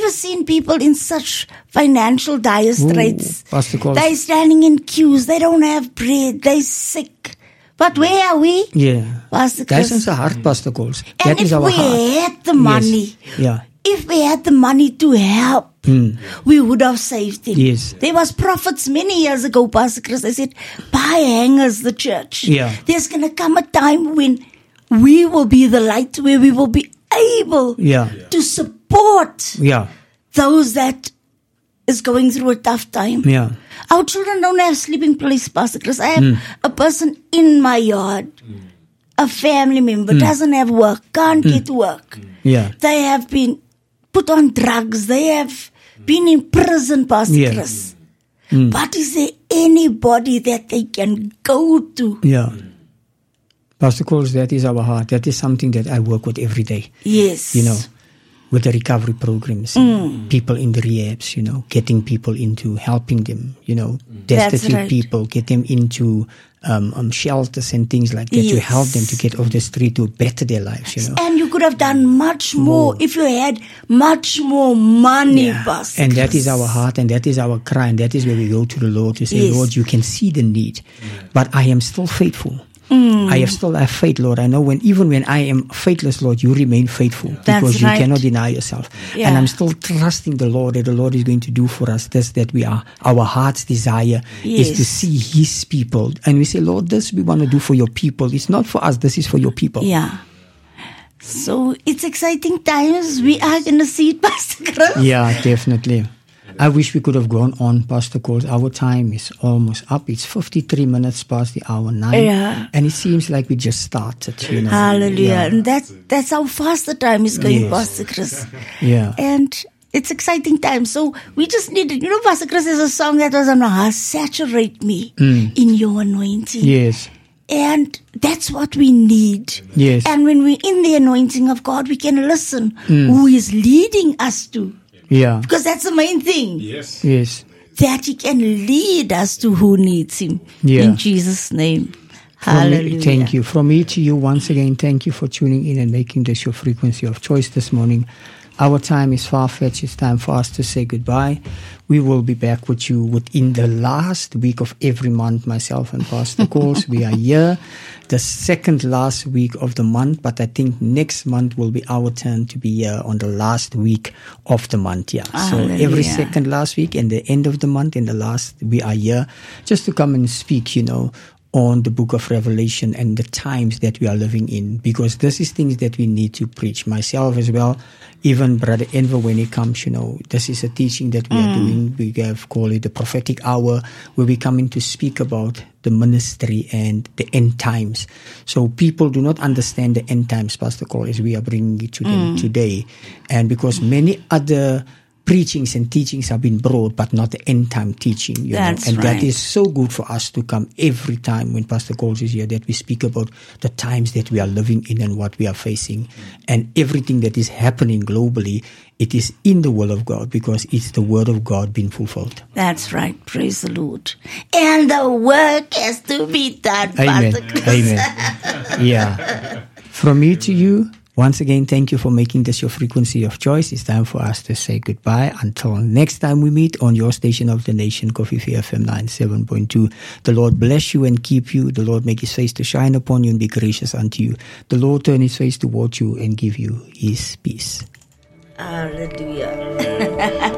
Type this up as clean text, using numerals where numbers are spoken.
never seen people in such financial dire straits. Pastor Coles. They're standing in queues. They don't have bread. They're sick. But where are we? Yeah. Pastor That's Chris. our heart, Pastor Coles. And That is if our we heart. had the money, Yeah. if we had the money to help, we would have saved him. Yes. There was prophets many years ago, Pastor Chris. They said, buy hangers, the church. Yeah. There's going to come a time when we will be the light, where we will be able to support those that is going through a tough time. Yeah. Our children don't have sleeping place, Pastor Chris. I have a person in my yard, a family member, doesn't have work, can't get work. Yeah. They have been put on drugs. They have been in prison, Pastor Chris. But is there anybody that they can go to? Yeah. Pastor Coles, that is our heart. That is something that I work with every day. Yes. You know, with the recovery programs, people in the rehabs, you know, getting people into helping them, you know, destitute people, get them into shelters and things like that to help them to get off the street, to better their lives, you know. And you could have done much more if you had much more money, Pastor. And that is our heart, and that is our cry, and that is where we go to the Lord to say, Lord, you can see the need, but I am still faithful. I have faith, Lord. I know even when I am faithless, Lord, you remain faithful because you cannot deny yourself. Yeah. And I'm still trusting the Lord that the Lord is going to do for us this, that we are, our heart's desire is to see His people. And we say, Lord, this we want to do for your people. It's not for us. This is for your people. Yeah. So it's exciting times. We are going to see it, Pastor Chris. Yeah, definitely. I wish we could have gone on, Pastor Coles. Our time is almost up. It's 53 minutes past the hour 9. Yeah. And it seems like we just started, you know. Hallelujah. Yeah. And that's how fast the time is going, Pastor Chris. Yeah. And it's exciting time. So we just need it. You know, Pastor Chris, there's a song that was on my heart, Saturate Me in Your Anointing. Yes. And that's what we need. Yes. And when we're in the anointing of God, we can listen who is leading us to. Yeah. Because that's the main thing. Yes. That He can lead us to who needs Him. Yeah. In Jesus' name. Hallelujah. Thank you. From me to you, once again, thank you for tuning in and making this your frequency of choice this morning. Our time is far-fetched. It's time for us to say goodbye. We will be back with you within the last week of every month, myself and Pastor Coles. We are here, the second last week of the month, but I think next month will be our turn to be here on the last week of the month. Yeah. So every second last week and the end of the month and the last, we are here just to come and speak, you know, on the book of Revelation and the times that we are living in, because this is things that we need to preach. Myself as well, even Brother Enver, when it comes, you know, this is a teaching that we are doing. We have called it the prophetic hour, where we come in to speak about the ministry and the end times. So people do not understand the end times, Pastor Cole, as we are bringing it to them today. And because many other preachings and teachings have been brought, but not the end time teaching, you know. And that is so good for us to come every time when Pastor Coles is here, that we speak about the times that we are living in and what we are facing, and everything that is happening globally. It is in the will of God, because it's the word of God being fulfilled. That's right. Praise the Lord. And the work has to be done. Amen. Pastor Chris. Amen. Yeah. From me to you, once again, thank you for making this your frequency of choice. It's time for us to say goodbye. Until next time we meet on your station of the nation, Coffee FM 97.2. The Lord bless you and keep you. The Lord make His face to shine upon you and be gracious unto you. The Lord turn His face toward you and give you His peace. Hallelujah.